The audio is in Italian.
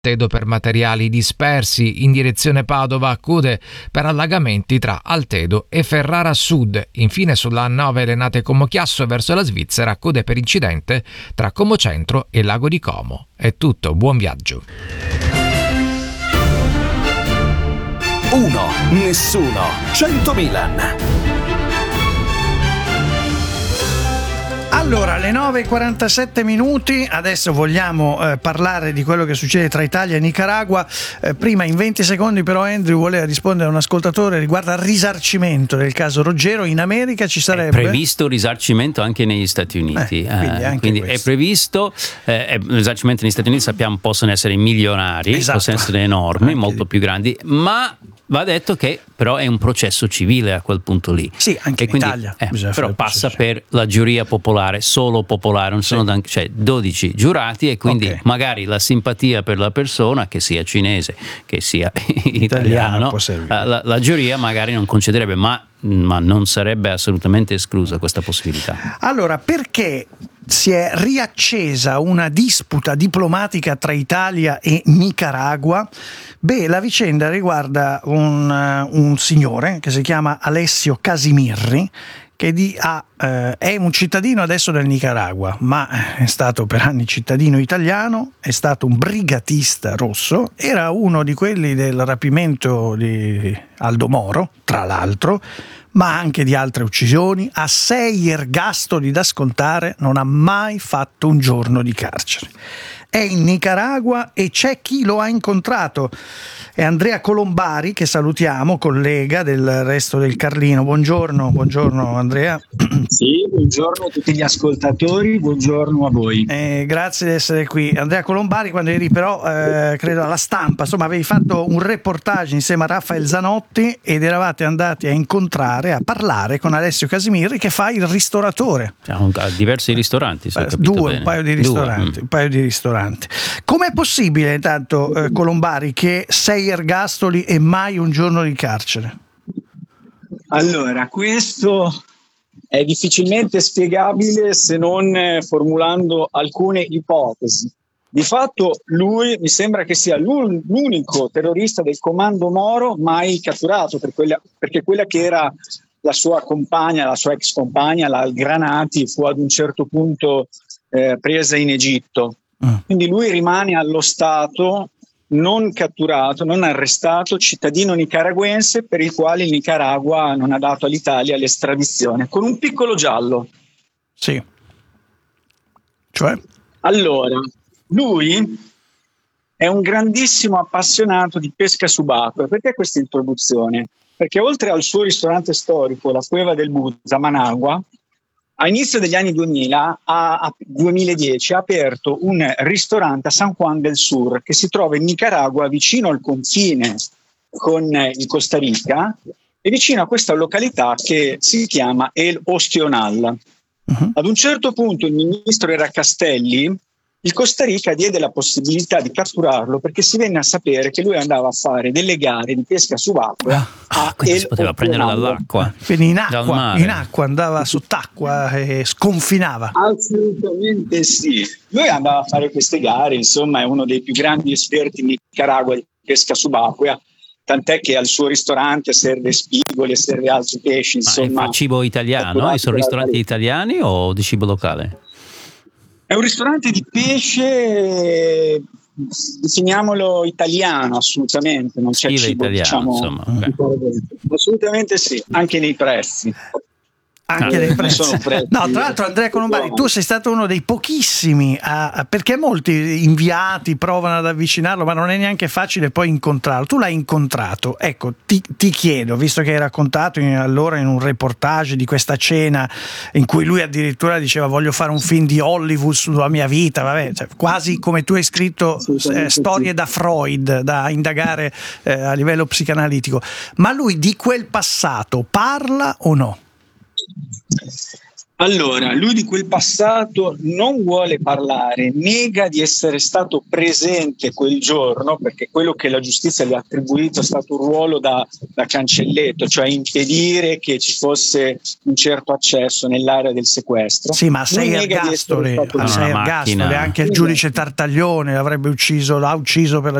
Altedo per materiali dispersi in direzione Padova, code per allagamenti tra Altedo e Ferrara Sud. Infine sulla A9 Lenate Como Chiasso verso la Svizzera, code per incidente tra Como Centro e Lago di Como. È tutto, buon viaggio. 1, nessuno, 100 Milan. Allora, alle 9:47 minuti, adesso vogliamo parlare di quello che succede tra Italia e Nicaragua. Prima, in 20 secondi, però, Andrew voleva rispondere a un ascoltatore riguardo al risarcimento del caso Roggero. In America ci sarebbe... È previsto risarcimento anche negli Stati Uniti. Quindi è previsto. Il risarcimento negli Stati Uniti, sappiamo, possono essere milionari, esatto, possono essere enormi, molto più grandi, ma va detto che però è un processo civile a quel punto lì. Sì, anche in Italia. Però passa per la giuria popolare, solo popolare, non sono 12 giurati, e quindi magari la simpatia per la persona, che sia cinese, che sia italiano, la giuria magari non concederebbe, ma non sarebbe assolutamente esclusa questa possibilità. Allora, perché si è riaccesa una disputa diplomatica tra Italia e Nicaragua? Beh, la vicenda riguarda un signore che si chiama Alessio Casimirri, che è un cittadino adesso del Nicaragua, ma è stato per anni cittadino italiano, è stato un brigatista rosso, era uno di quelli del rapimento di Aldo Moro, tra l'altro, ma anche di altre uccisioni, ha 6 ergastoli da scontare, non ha mai fatto un giorno di carcere. È in Nicaragua e c'è chi lo ha incontrato. È Andrea Colombari, che salutiamo, collega del Resto del Carlino. Buongiorno Andrea. Sì, buongiorno a tutti gli ascoltatori, buongiorno a voi. Grazie di essere qui. Andrea Colombari, quando eri però, credo alla Stampa, insomma, avevi fatto un reportage insieme a Raffaele Zanotti ed eravate andati a incontrare, a parlare con Alessio Casimirri, che fa il ristoratore. Ha diversi ristoranti, un paio di ristoranti. Com'è possibile, intanto, Colombari, che 6 ergastoli e mai un giorno di carcere? Allora, questo è difficilmente spiegabile se non formulando alcune ipotesi. Di fatto lui mi sembra che sia l'unico terrorista del comando Moro mai catturato, perché quella che era la sua compagna, la sua ex compagna, la Granati, fu ad un certo punto presa in Egitto. Quindi lui rimane allo stato non catturato, non arrestato, cittadino nicaraguense, per il quale il Nicaragua non ha dato all'Italia l'estradizione, con un piccolo giallo. Sì. Cioè? Allora, lui è un grandissimo appassionato di pesca subacquea. Perché questa introduzione? Perché oltre al suo ristorante storico, la Cueva del Buzza, a Managua, a inizio degli anni 2010 ha aperto un ristorante a San Juan del Sur, che si trova in Nicaragua, vicino al confine con il Costa Rica e vicino a questa località che si chiama El Ostional. Ad un certo punto il ministro era Castelli. Il Costa Rica diede la possibilità di catturarlo perché si venne a sapere che lui andava a fare delle gare di pesca subacquea. Quindi si poteva prendere dall'acqua. Quindi in acqua andava sott'acqua e sconfinava. Assolutamente sì. Lui andava a fare queste gare, insomma è uno dei più grandi esperti in Nicaragua di pesca subacquea. Tant'è che al suo ristorante serve spigoli e serve altri pesci. Insomma, fa cibo italiano? Sono ristoranti italiani o di cibo locale? È un ristorante di pesce, definiamolo italiano, assolutamente, non c'è cibo italiano, insomma. Assolutamente sì, anche nei prezzi. Anche dei prezzi. No, tra l'altro, Andrea Colombari, tu sei stato uno dei pochissimi perché molti inviati provano ad avvicinarlo, ma non è neanche facile poi incontrarlo. Tu l'hai incontrato, ecco, ti chiedo, visto che hai raccontato allora in un reportage di questa cena in cui lui addirittura diceva voglio fare un film di Hollywood sulla mia vita, vabbè, cioè, quasi come tu hai scritto storie da Freud, da indagare a livello psicanalitico, ma lui di quel passato parla o no? Allora, lui di quel passato non vuole parlare, nega di essere stato presente quel giorno, perché quello che la giustizia gli ha attribuito è stato un ruolo da cancelletto, cioè impedire che ci fosse un certo accesso nell'area del sequestro. Sì, ma sei ergastole, anche il giudice Tartaglione l'ha ucciso per la